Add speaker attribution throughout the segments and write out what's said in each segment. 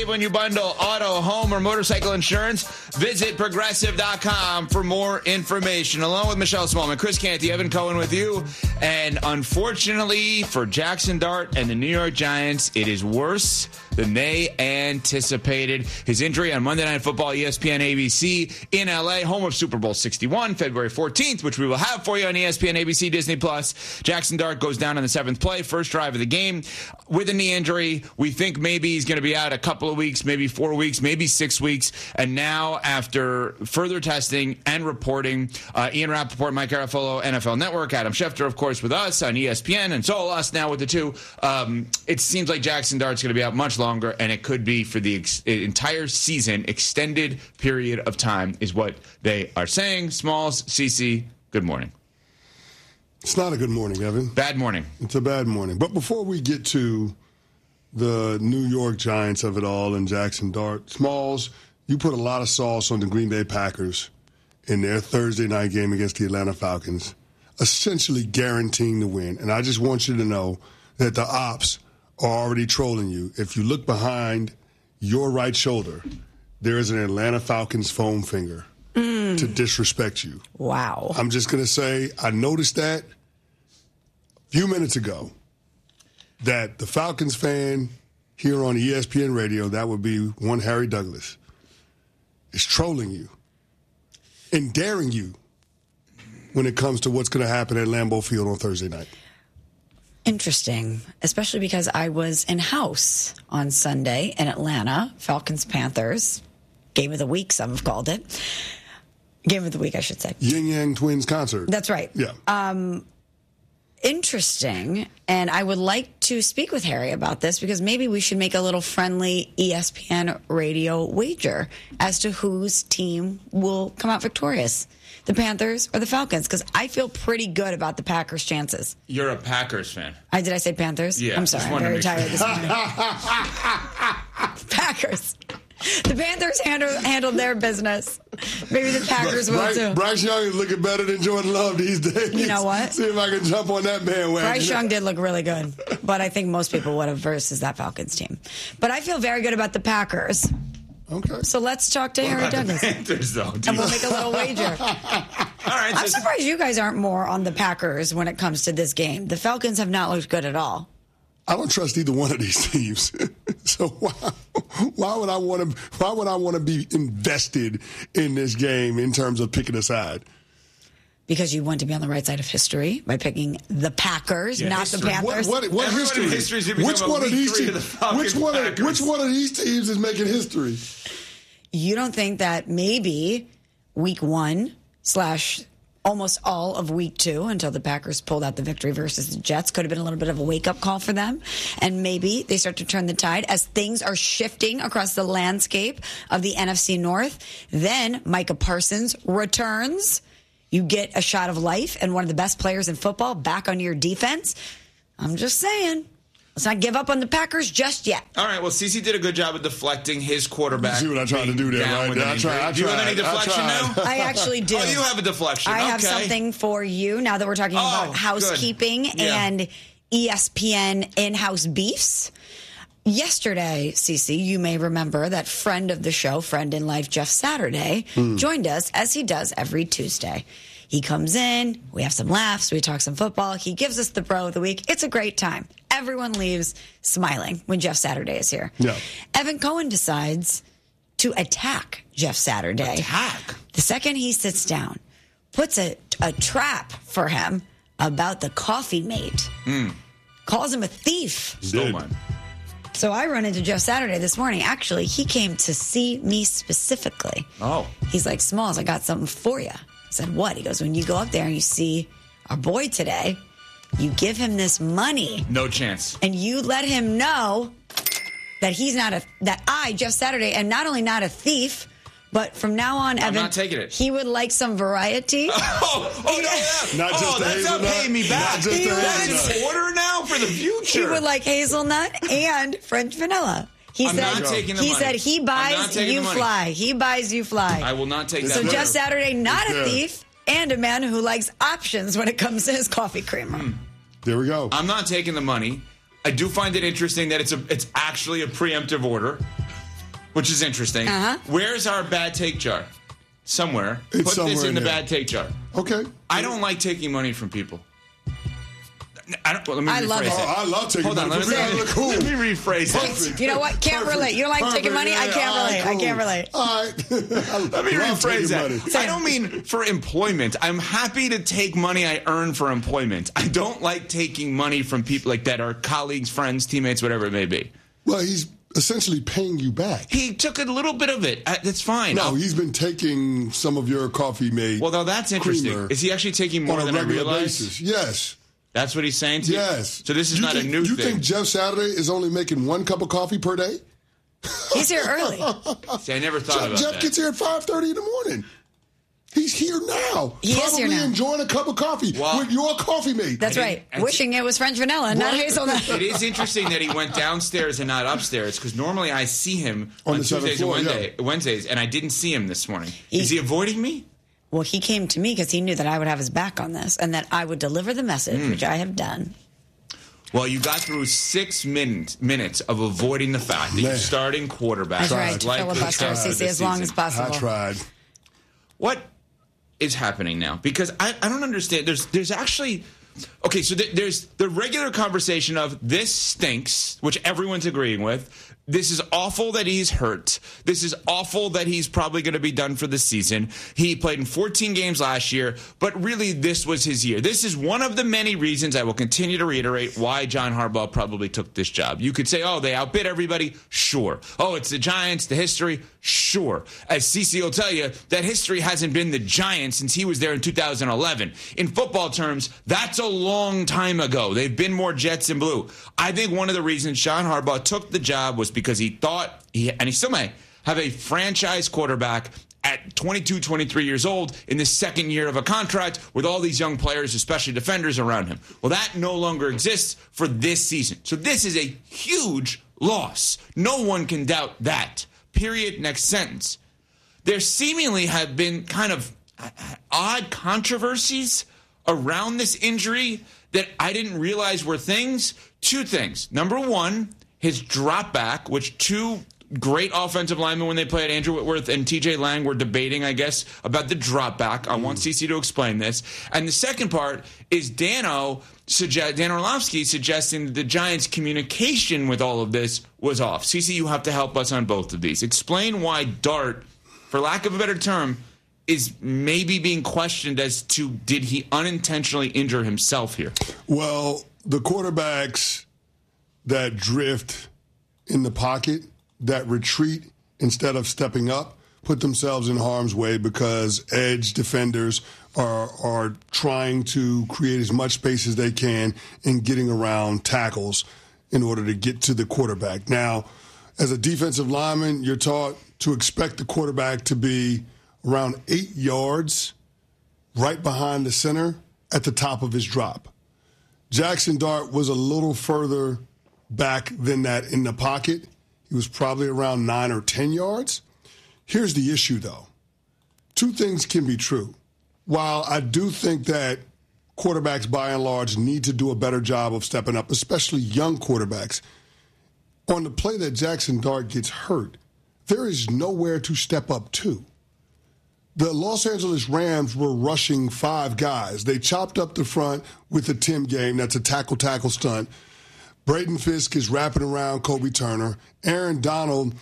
Speaker 1: When you bundle auto, home, or motorcycle insurance, visit Progressive.com for more information. Along with Michelle Smallman, Chris Canty, Evan Cohen with you. And unfortunately for Jackson Dart and the New York Giants, it is worse than they anticipated. His injury on Monday Night Football, ESPN ABC in LA, home of Super Bowl 61, February 14th, which we will have for you on ESPN ABC, Disney+. Jackson Dart goes down on the 7th play, first drive of the game with a knee injury. We think maybe he's going to be out a couple of weeks, maybe 4 weeks, maybe 6 weeks. And now, after further testing and reporting, Ian Rappaport, Mike Garafolo, NFL Network, Adam Schefter, of course, with us on ESPN, and so us now with the two. It seems like Jackson Dart's going to be out much longer, and it could be for the entire season. Extended period of time is what they are saying. Smalls, CC, good morning.
Speaker 2: It's not a good morning, Evan.
Speaker 1: Bad morning.
Speaker 2: It's a bad morning. But before we get to the New York Giants of it all and Jackson Dart, Smalls, you put a lot of sauce on the Green Bay Packers in their Thursday night game against the Atlanta Falcons, essentially guaranteeing the win. And I just want you to know that the ops are already trolling you. If you look behind your right shoulder, there is an Atlanta Falcons foam finger to disrespect you.
Speaker 3: Wow.
Speaker 2: I'm just going to say, I noticed that a few minutes ago, that the Falcons fan here on ESPN radio, that would be one Harry Douglas, is trolling you and daring you when it comes to what's going to happen at Lambeau Field on Thursday night.
Speaker 3: Interesting, especially because I was in-house on Sunday in Atlanta, Falcons-Panthers. Game of the week, some have called it. Game of the week, I should say.
Speaker 2: Yin Yang Twins concert.
Speaker 3: That's right.
Speaker 2: Yeah.
Speaker 3: Interesting, and I would like to speak with Harry about this because maybe we should make a little friendly ESPN radio wager as to whose team will come out victorious, the Panthers or the Falcons, because I feel pretty good about the Packers' chances.
Speaker 1: You're a Packers fan.
Speaker 3: Did I say Panthers?
Speaker 1: Yeah.
Speaker 3: I'm sorry, I'm very tired this morning. Packers. The Panthers handled their business. Maybe the Packers will too.
Speaker 2: Bryce Young is looking better than Jordan Love these days.
Speaker 3: You know what?
Speaker 2: See if I can jump on that bandwagon.
Speaker 3: Bryce Young did look really good, but I think most people would have versus that Falcons team. But I feel very good about the Packers.
Speaker 2: Okay.
Speaker 3: So let's talk to Harry Douglas.
Speaker 1: The Panthers, though.
Speaker 3: And we'll make a little wager.
Speaker 1: All right.
Speaker 3: I'm surprised you guys aren't more on the Packers when it comes to this game. The Falcons have not looked good at all.
Speaker 2: I don't trust either one of these teams. So why would I want to be invested in this game in terms of picking a side?
Speaker 3: Because you want to be on the right side of history by picking the Packers, not
Speaker 1: history.
Speaker 3: the Panthers.
Speaker 2: What history? Which one of these teams? Which one of these teams is making history?
Speaker 3: You don't think that maybe week 1 / almost all of week 2 until the Packers pulled out the victory versus the Jets could have been a little bit of a wake-up call for them, and maybe they start to turn the tide as things are shifting across the landscape of the NFC North. Then Micah Parsons returns. You get a shot of life and one of the best players in football back on your defense. I'm just saying. Let's not give up on the Packers just yet.
Speaker 1: All right, well, CeCe did a good job of deflecting his quarterback.
Speaker 2: You see what I tried to do there, right?
Speaker 1: I tried. Do you have any deflection now?
Speaker 3: I actually do.
Speaker 1: Oh, you have a deflection.
Speaker 3: I have something for you now that we're talking about housekeeping and ESPN in-house beefs. Yesterday, CeCe, you may remember that friend of the show, friend in life, Jeff Saturday, joined us, as he does every Tuesday. He comes in, we have some laughs, we talk some football, he gives us the bro of the week. It's a great time. Everyone leaves smiling when Jeff Saturday is here.
Speaker 2: Yeah.
Speaker 3: Evan Cohen decides to attack Jeff Saturday.
Speaker 1: Attack?
Speaker 3: The second he sits down, puts a trap for him about the coffee mate. Calls him a thief.
Speaker 1: Stole mine.
Speaker 3: So I run into Jeff Saturday this morning. Actually, he came to see me specifically.
Speaker 1: Oh.
Speaker 3: He's like, Smalls, I got something for you. I said, what? He goes, when you go up there and you see our boy today, you give him this money.
Speaker 1: No chance.
Speaker 3: And you let him know that he's not that I, Jeff Saturday, am not only not a thief, but from now on,
Speaker 1: I'm
Speaker 3: Evan,
Speaker 1: not taking it.
Speaker 3: He would like some variety.
Speaker 1: No, yeah.
Speaker 2: Not just the
Speaker 1: that's not
Speaker 2: hazelnut.
Speaker 1: paying me back.
Speaker 2: Not just the
Speaker 1: That's
Speaker 2: hazelnut.
Speaker 1: an order now for the future.
Speaker 3: He would like hazelnut and French vanilla. He
Speaker 1: I'm
Speaker 3: said,
Speaker 1: not taking the
Speaker 3: he
Speaker 1: money.
Speaker 3: said he
Speaker 1: I'm not
Speaker 3: buys,
Speaker 1: taking
Speaker 3: you
Speaker 1: the money.
Speaker 3: fly. He buys, you fly.
Speaker 1: I will not take that
Speaker 3: So
Speaker 1: money.
Speaker 3: Jeff Saturday, not a
Speaker 2: Yeah.
Speaker 3: thief, and a man who likes options when it comes to his coffee creamer.
Speaker 2: There we go.
Speaker 1: I'm not taking the money. I do find it interesting that it's actually a preemptive order. which is interesting. Where's our bad take jar? Somewhere.
Speaker 2: It's
Speaker 1: Put this
Speaker 2: somewhere
Speaker 1: in the
Speaker 2: there.
Speaker 1: bad take jar.
Speaker 2: Okay.
Speaker 1: I don't like taking money from people. Let me
Speaker 3: I love
Speaker 1: rephrase
Speaker 3: it.
Speaker 2: I love taking
Speaker 1: Hold on,
Speaker 2: money.
Speaker 1: let me rephrase it.
Speaker 2: Perfect.
Speaker 3: You know what? Can't relate. You don't like taking money? I can't relate. I can't relate.
Speaker 2: All right.
Speaker 1: Let me rephrase that. I don't mean for employment. I'm happy to take money I earn for employment. I don't like taking money from people like that are colleagues, friends, teammates, whatever it may be.
Speaker 2: Well, he's essentially paying you back.
Speaker 1: He took a little bit of it. That's fine.
Speaker 2: No, he's been taking some of your Coffee Mate.
Speaker 1: Well, now that's interesting.
Speaker 2: creamer
Speaker 1: Is he actually taking more
Speaker 2: on a
Speaker 1: than I
Speaker 2: regular
Speaker 1: realized?
Speaker 2: basis. Yes.
Speaker 1: That's what he's saying to you?
Speaker 2: Yes.
Speaker 1: So this is not a new
Speaker 2: You
Speaker 1: thing.
Speaker 2: think Jeff Saturday is only making 1 cup of coffee per day?
Speaker 3: He's here early.
Speaker 1: See, I never thought about
Speaker 2: Jeff
Speaker 1: that.
Speaker 2: gets here at 5:30 in the morning. He's here now.
Speaker 3: He is here now.
Speaker 2: Enjoying a cup of coffee with your Coffee Mate.
Speaker 3: That's right. Wishing it was French vanilla, not hazelnut.
Speaker 1: It is interesting that he went downstairs and not upstairs because normally I see him
Speaker 2: On
Speaker 1: on
Speaker 2: the seventh
Speaker 1: Tuesdays and
Speaker 2: floor,
Speaker 1: Wednesdays, and I didn't see him this morning. Is he avoiding me?
Speaker 3: Well, he came to me because he knew that I would have his back on this and that I would deliver the message, which I have done.
Speaker 1: Well, you got through 6 minutes of avoiding the fact that you're starting quarterback.
Speaker 3: I tried to filibuster CC as long as possible.
Speaker 2: I tried.
Speaker 1: What is happening now? Because I don't understand. There's actually... Okay, so there's the regular conversation of this stinks, which everyone's agreeing with. This is awful that he's hurt. This is awful that he's probably going to be done for the season. He played in 14 games last year, but really this was his year. This is one of the many reasons I will continue to reiterate why John Harbaugh probably took this job. You could say, oh, they outbid everybody. Sure. Oh, it's the Giants, the history. Sure. As CeCe will tell you, that history hasn't been the Giants since he was there in 2011. In football terms, that's a long time ago. They've been more Jets and blue. I think one of the reasons John Harbaugh took the job was because he thought, and he still may, have a franchise quarterback at 22, 23 years old in the second year of a contract with all these young players, especially defenders around him. Well, that no longer exists for this season. So this is a huge loss. No one can doubt that. Period. Next sentence. There seemingly have been kind of odd controversies around this injury that I didn't realize were things. 2 things. Number one, his drop back, which 2 great offensive linemen when they played, Andrew Whitworth and TJ Lang, were debating, I guess, about the drop back. I want CeCe to explain this. And the second part is Dan Orlovsky suggesting that the Giants' communication with all of this was off. CeCe, you have to help us on both of these. Explain why Dart, for lack of a better term, is maybe being questioned as to did he unintentionally injure himself here?
Speaker 2: Well, the quarterbacks that drift in the pocket, that retreat instead of stepping up, put themselves in harm's way because edge defenders are trying to create as much space as they can in getting around tackles in order to get to the quarterback. Now, as a defensive lineman, you're taught to expect the quarterback to be around 8 yards right behind the center at the top of his drop. Jackson Dart was a little further back than that in the pocket. He was probably around 9 or 10 yards. Here's the issue, though. 2 things can be true. While I do think that quarterbacks, by and large, need to do a better job of stepping up, especially young quarterbacks, on the play that Jackson Dart gets hurt, there is nowhere to step up to. The Los Angeles Rams were rushing 5 guys. They chopped up the front with the Tim game. That's a tackle-tackle stunt. Braden Fisk is wrapping around Kobe Turner. Aaron Donald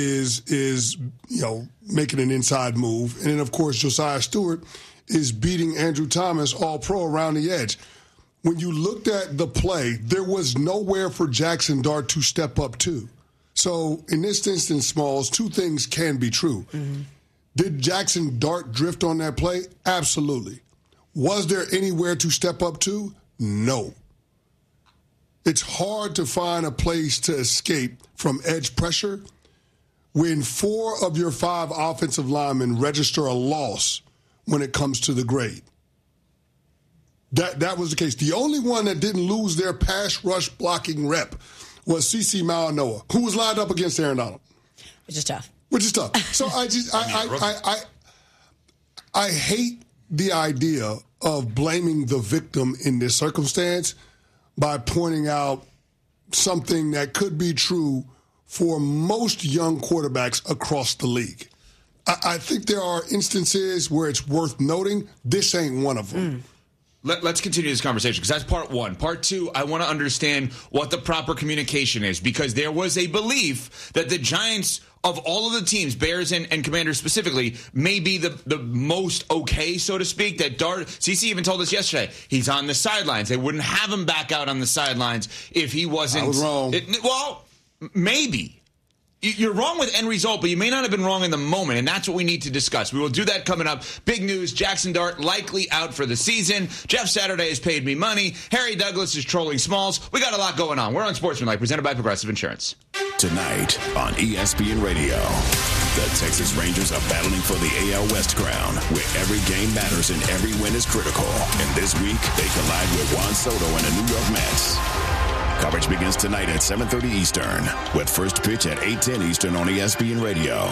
Speaker 2: is making an inside move. And then, of course, Josiah Stewart is beating Andrew Thomas all-pro around the edge. When you looked at the play, there was nowhere for Jackson Dart to step up to. So in this instance, Smalls, 2 things can be true. Mm-hmm. Did Jackson Dart drift on that play? Absolutely. Was there anywhere to step up to? No. It's hard to find a place to escape from edge pressure when 4 of your 5 offensive linemen register a loss when it comes to the grade. That was the case. The only one that didn't lose their pass rush blocking rep was CeCe Mauanoa, who was lined up against Aaron Donald.
Speaker 3: Which is tough.
Speaker 2: So I hate the idea of blaming the victim in this circumstance by pointing out something that could be true for most young quarterbacks across the league. I think there are instances where it's worth noting. This ain't one of them.
Speaker 1: Let's continue this conversation because that's part one. Part two, I want to understand what the proper communication is because there was a belief that the Giants, of all of the teams, Bears and Commanders specifically, may be the most okay, so to speak. That CeCe even told us yesterday he's on the sidelines. They wouldn't have him back out on the sidelines if he wasn't.
Speaker 2: I was wrong.
Speaker 1: Well, maybe. You're wrong with end result, but you may not have been wrong in the moment, and that's what we need to discuss. We will do that coming up. Big news, Jackson Dart likely out for the season. Jeff Saturday has paid me money. Harry Douglas is trolling Smalls. We got a lot going on. We're on Sportsmanlike, presented by Progressive Insurance.
Speaker 4: Tonight on ESPN Radio, the Texas Rangers are battling for the AL West crown, where every game matters and every win is critical. And this week, they collide with Juan Soto and the New York Mets. Coverage begins tonight at 7:30 Eastern, with first pitch at 8:10 Eastern on ESPN Radio.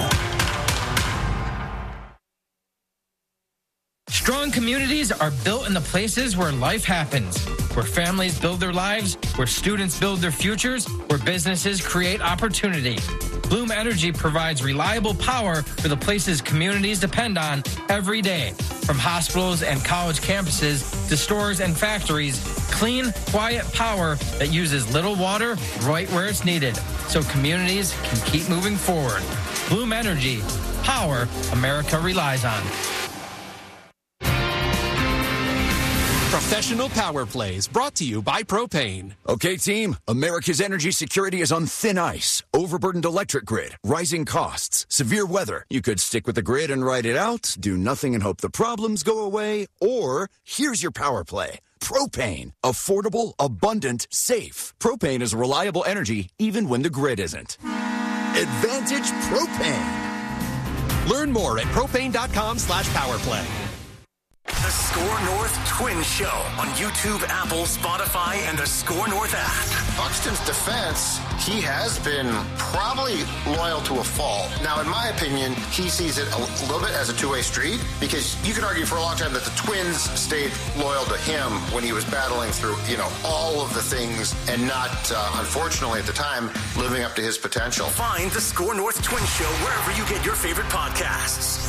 Speaker 5: Strong communities are built in the places where life happens, where families build their lives, where students build their futures, where businesses create opportunity. Bloom Energy provides reliable power for the places communities depend on every day. From hospitals and college campuses to stores and factories, clean, quiet power that uses little water right where it's needed so communities can keep moving forward. Bloom Energy, power America relies on.
Speaker 6: Professional Power Plays, brought to you by Propane.
Speaker 7: Okay, team, America's energy security is on thin ice. Overburdened electric grid, rising costs, severe weather. You could stick with the grid and ride it out, do nothing and hope the problems go away, or here's your power play. Propane. Affordable, abundant, safe. Propane is reliable energy even when the grid isn't. Advantage Propane.
Speaker 6: Learn more at propane.com/powerplay.
Speaker 4: The Score North Twin Show on YouTube, Apple, Spotify, and the Score North app.
Speaker 8: Buxton's defense, he has been probably loyal to a fault. Now, in my opinion, he sees it a little bit as a two-way street because you could argue for a long time that the Twins stayed loyal to him when he was battling through, all of the things and not, unfortunately at the time, living up to his potential.
Speaker 4: Find the Score North Twin Show wherever you get your favorite podcasts.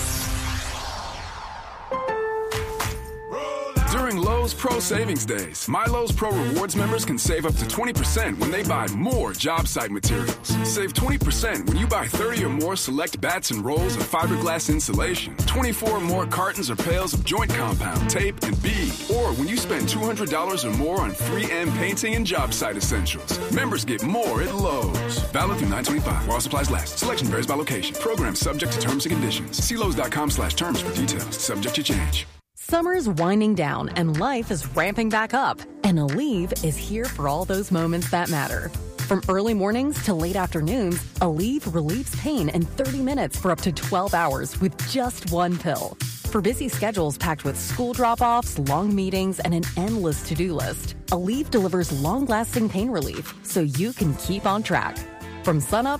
Speaker 9: During Lowe's Pro Savings Days, My Lowe's Pro Rewards members can save up to 20% when they buy more job site materials. Save 20% when you buy 30 or more select bats and rolls of fiberglass insulation, 24 or more cartons or pails of joint compound, tape, and bead, or when you spend $200 or more on 3M painting and job site essentials. Members get more at Lowe's. Valid through 9/25 while supplies last. Selection varies by location. Program subject to terms and conditions. See Lowe's.com/terms for details. Subject to change.
Speaker 10: Summer's winding down and life is ramping back up. And Aleve is here for all those moments that matter. From early mornings to late afternoons, Aleve relieves pain in 30 minutes for up to 12 hours with just one pill. For busy schedules packed with school drop-offs, long meetings, and an endless to-do list, Aleve delivers long-lasting pain relief so you can keep on track. From sunup